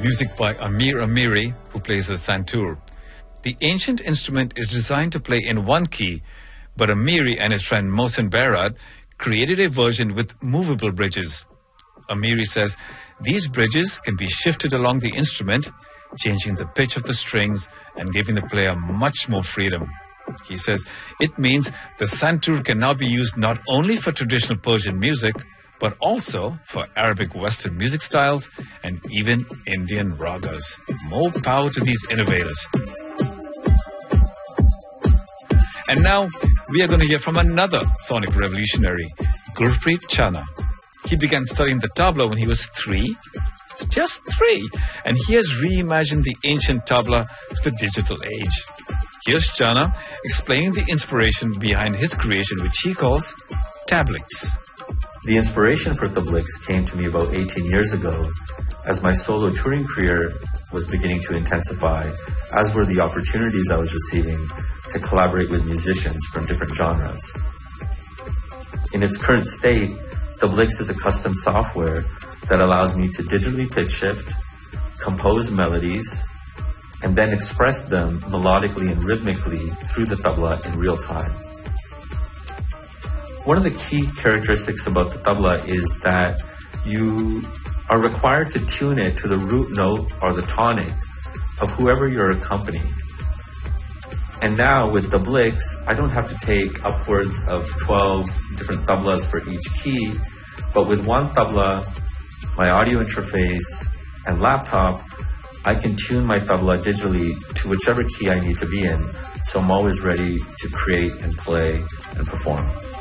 music by Amir Amiri, who plays the santur. The ancient instrument is designed to play in one key, but Amiri and his friend Mohsen Bairad created a version with movable bridges. Amiri says these bridges can be shifted along the instrument, changing the pitch of the strings and giving the player much more freedom. He says it means the santur can now be used not only for traditional Persian music, but also for Arabic Western music styles and even Indian ragas. More power to these innovators. And now we are going to hear from another sonic revolutionary, Gurpreet Chana. He began studying the tabla when he was 3, just 3, and he has reimagined the ancient tabla for the digital age. Here's Chana explaining the inspiration behind his creation, which he calls tablets. The inspiration for tablets came to me about 18 years ago as my solo touring career was beginning to intensify, as were the opportunities I was receiving to collaborate with musicians from different genres. In its current state, tablets is a custom software that allows me to digitally pitch shift, compose melodies, and then express them melodically and rhythmically through the tabla in real time. One of the key characteristics about the tabla is that you are required to tune it to the root note or the tonic of whoever you're accompanying. And now with tablets, I don't have to take upwards of 12 different tablas for each key, but with one tabla, my audio interface, and laptop, I can tune my tabla digitally to whichever key I need to be in, so I'm always ready to create and play and perform.